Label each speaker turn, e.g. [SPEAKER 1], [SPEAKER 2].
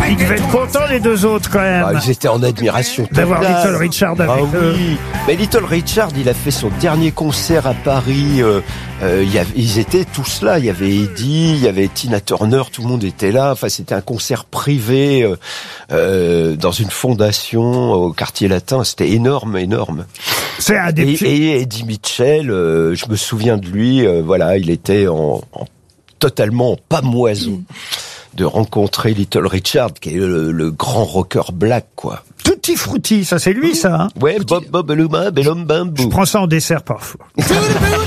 [SPEAKER 1] Ils devaient être contents les deux autres quand même.
[SPEAKER 2] Ils étaient en admiration
[SPEAKER 1] d'avoir
[SPEAKER 2] totale.
[SPEAKER 1] Little Richard avec eux.
[SPEAKER 2] Oui. Mais Little Richard, il a fait son dernier concert à Paris. Ils étaient tous là. Il y avait Eddie, il y avait Tina Turner, tout le monde était là. Enfin, c'était un concert privé dans une fondation au Quartier Latin. C'était énorme.
[SPEAKER 1] C'est un des
[SPEAKER 2] et Eddie Mitchell, je me souviens de lui. Voilà, il était totalement en pamoison de rencontrer Little Richard, qui est le grand rocker black, quoi.
[SPEAKER 1] Tutti Frutti, ça c'est lui, ça. Hein
[SPEAKER 2] Ouais, Bob Beluma, Bellum Bamboo.
[SPEAKER 1] Je prends ça en dessert parfois.